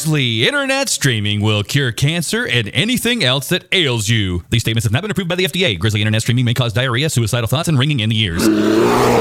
Grizzly internet streaming will cure cancer and anything else that ails you. These statements have not been approved by the FDA. Grizzly internet streaming may cause diarrhea, suicidal thoughts, and ringing in the ears.